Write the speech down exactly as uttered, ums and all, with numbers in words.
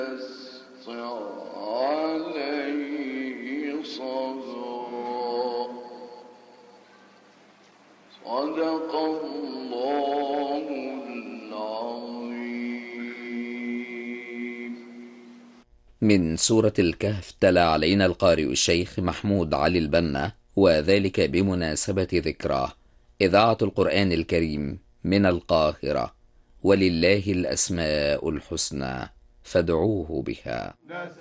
عليه صبرا. صدق الله العظيم. من سورة الكهف تلا علينا القارئ الشيخ محمود علي البنا، وذلك بمناسبة ذكراه. إذاعة القرآن الكريم من القاهرة. ولله الأسماء الحسنى فادعوه بها.